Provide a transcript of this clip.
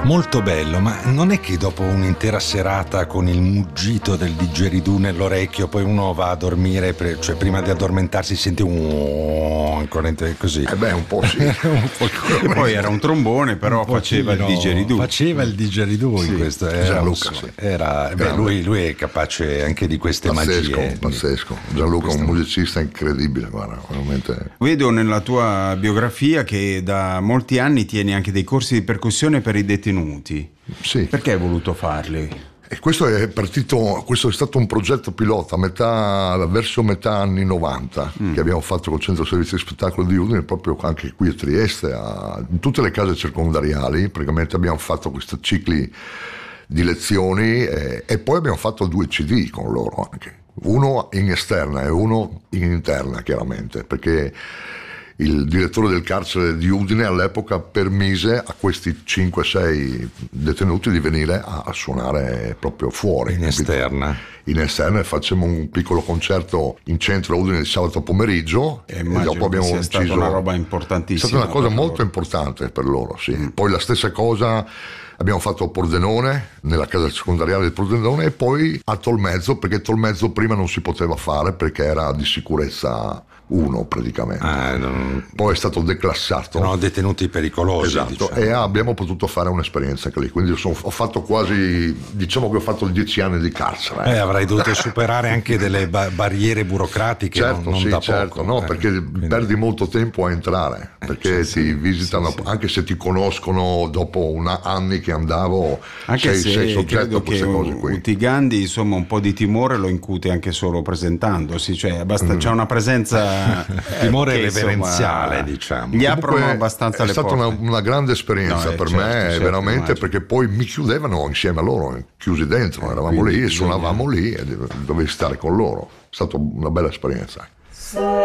Molto bello, ma non è che dopo un'intera serata con il muggito del digeridoo nell'orecchio poi uno va a dormire, cioè prima di addormentarsi sente ancora così? Un po' sì. Un po'. Poi era un trombone, però faceva il digeridoo. Faceva il digeridoo in questo. Gianluca, lui è capace anche di queste magie. Pazzesco. Gianluca è un musicista incredibile, guarda, veramente. Vedo nella tua biografia che da molti anni tieni anche dei corsi di percussione per i detenuti. Sì. Perché hai voluto farli? E questo è stato un progetto pilota verso metà anni 90 che abbiamo fatto col Centro Servizi di Spettacolo di Udine, proprio anche qui a Trieste, in tutte le case circondariali. Praticamente abbiamo fatto questi cicli di lezioni e poi abbiamo fatto 2 CD con loro anche, uno in esterna e uno in interna, chiaramente, perché il direttore del carcere di Udine all'epoca permise a questi 5-6 detenuti di venire a suonare proprio fuori. In esterna, e facciamo un piccolo concerto in centro a Udine il sabato pomeriggio e dopo abbiamo sia stata una roba importantissima. È stata una cosa molto importante per loro, sì. Poi la stessa cosa abbiamo fatto a Pordenone, nella casa secondariale di Pordenone, e poi a Tolmezzo, perché Tolmezzo prima non si poteva fare perché era di sicurezza 1 praticamente. Poi è stato declassato. No, detenuti pericolosi. Esatto, diciamo. E abbiamo potuto fare un'esperienza anche lì. Quindi ho fatto quasi, diciamo che ho fatto 10 anni di carcere. Avrai dovuto superare anche delle barriere burocratiche. Certo, non sì, da certo, poco. Perché perdi molto tempo a entrare, perché ti visitano, anche se ti conoscono dopo anni che andavo, anche sei soggetto a queste cose qui. Utigandi, insomma, un po' di timore lo incute anche solo presentandosi, cioè c'è una presenza timore reverenziale, diciamo. Gli aprono abbastanza le porte. È stata una grande esperienza per me, veramente, immagino. Perché poi mi chiudevano insieme a loro, chiusi dentro, eravamo lì e suonavamo lì e dovevi stare con loro. È stata una bella esperienza.